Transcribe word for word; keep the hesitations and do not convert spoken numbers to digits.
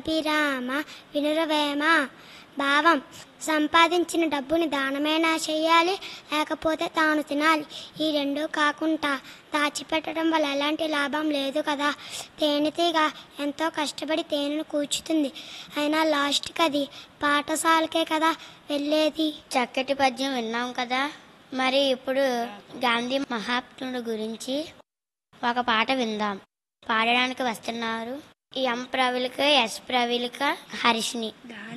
రామ వినురవేమ. భావం: సంపాదించిన డబ్బుని దానమైనా చెయ్యాలి, లేకపోతే తాను తినాలి. ఈ రెండూ కాకుండా దాచిపెట్టడం వల్ల ఎలాంటి లాభం లేదు కదా. తేనెటీగ ఎంతో కష్టపడి తేనెను కూర్చుతుంది, అయినా లాస్ట్కి అది పాఠశాలకే కదా వెళ్ళేది. చక్కటి పద్యం విన్నాం కదా. మరి ఇప్పుడు గాంధీ మహాత్ముడు గురించి ఒక పాట విందాం. పాడడానికి వస్తున్నారు ఎం ప్రవళిక, ఎస్ ప్రవళిక, హర్షిని.